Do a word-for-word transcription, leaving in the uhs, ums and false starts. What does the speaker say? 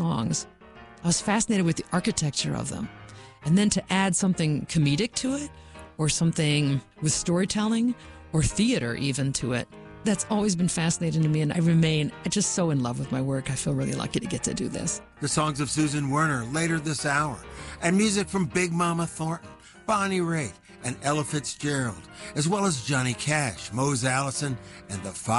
songs, I was fascinated with the architecture of them. And then to add something comedic to it, or something with storytelling, or theater even to it, that's always been fascinating to me, and I remain just so in love with my work. I feel really lucky to get to do this. The songs of Susan Werner later this hour, and music from Big Mama Thornton, Bonnie Raitt, and Ella Fitzgerald, as well as Johnny Cash, Mose Allison, and the Five